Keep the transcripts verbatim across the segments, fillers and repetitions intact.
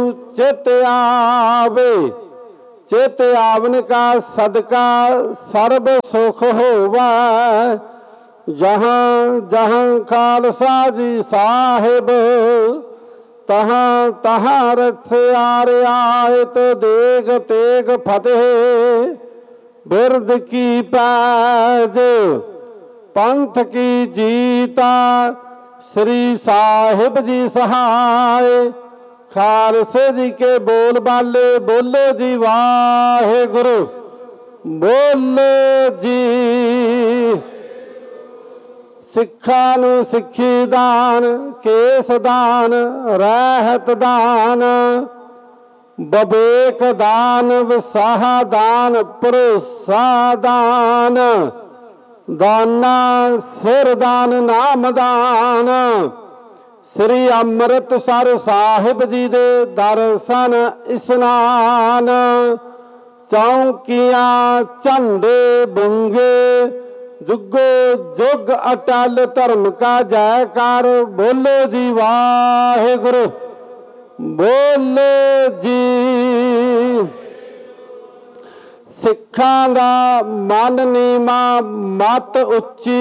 चित आवे। चित आवन का सदका सर्ब सुख होवा। जहाँ जहाँ खालसा जी साहिब तहाँ तहाँ रथ आर आयत देग तेग फतेह। बिरद की पैज पंथ की जीता श्री साहिब जी सहाय। खालसे जी के बोल बाले बोलो जी वाहेगुरु बोलो जी। सिखा नूं सिखी दान केस दान रहत दान। बबेक दान विसाह दान भरोसा दान। दाना सिर दान नाम दान। श्री अमृतसर साहिब जी दे दर्शन इस्नान। चौंकियां झंडे बुंगे जुगो जुग अटल धर्म का जयकार। बोलो जी वाहेगुरु बोलो जी। सिखां दा मन नीमा मत उच्ची।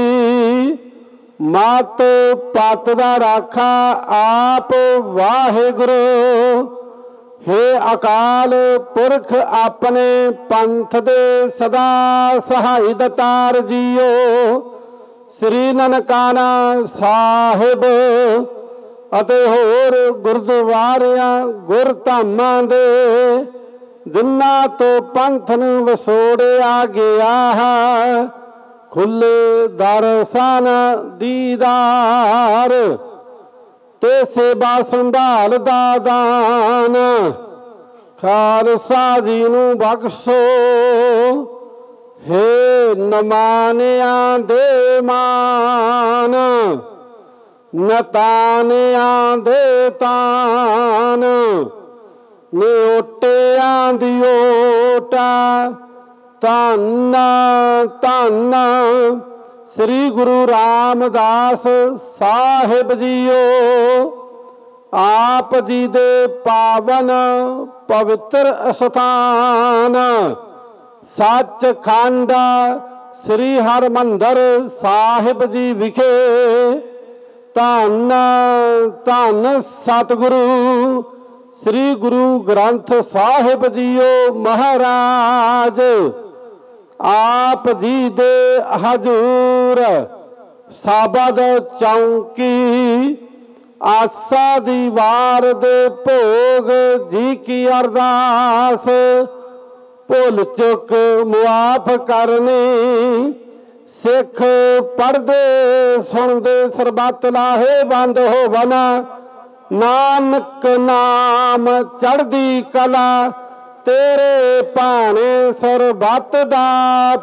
मत पत दा राखा आप वाहेगुरु। हे अकाल पुरख अपने पंथ दे सदा सहाय दतार जियो। श्री ननकाना साहिब ਅਤੇ ਹੋਰ ਗੁਰਦੁਆਰਿਆਂ ਗੁਰਧਾਮਾਂ ਦੇ ਜਿਨ੍ਹਾਂ ਤੋਂ ਪੰਥ ਨੂੰ ਵਿਛੋੜਿਆ ਗਿਆ ਹੈ। ਖੁੱਲੇ ਦਰਸ਼ਨ ਦੀਦਾਰ ਤੇ ਸੇਵਾ ਸੰਭਾਲ ਦਾ ਦਾਨ। ਖਾਲਸਾ ਜੀ ਨੂੰ ਬਖਸ਼ੋ ਹੇ ਨਮਾਨਿਆਂ ਦੇ ਮਾਨ। ਨਤਾਨਿਆਂ ਦੇ ਤਾਨ ਨਿਓਟਿਆਂ ਦੀ ਓਟਾ। ਧੰਨ ਧੰਨ ਸ੍ਰੀ ਗੁਰੂ ਰਾਮਦਾਸ ਸਾਹਿਬ ਜੀਓ। ਆਪ ਜੀ ਦੇ ਪਾਵਨ ਪਵਿੱਤਰ ਅਸਥਾਨ ਸੱਚਖੰਡ ਸ੍ਰੀ ਹਰਿਮੰਦਰ ਸਾਹਿਬ ਜੀ ਵਿਖੇ ਧੰਨ ਧੰਨ ਸਤਿਗੁਰੂ ਸ੍ਰੀ ਗੁਰੂ ਗ੍ਰੰਥ ਸਾਹਿਬ ਜੀਓ ਮਹਾਰਾਜ। ਆਪ ਜੀ ਦੇ ਹਜ਼ੂਰ ਸਾਬਦ ਚੌਂਕੀ ਆਸਾ ਦੀ ਵਾਰ ਦੇ ਭੋਗ ਜੀ ਕੀ ਅਰਦਾਸ। ਭੁੱਲ ਚੁੱਕ ਮੁਆਫ ਕਰਨੀ। ਸਿੱਖ ਪੜ੍ਹਦੇ ਸੁਣਦੇ ਸਰਬੱਤ ਲਾਹੇਵੰਦ ਹੋਵਨ। ਨਾਨਕ ਨਾਮ ਚੜ੍ਹਦੀ ਕਲਾ ਤੇਰੇ ਭਾਣੇ ਸਰਬੱਤ ਦਾ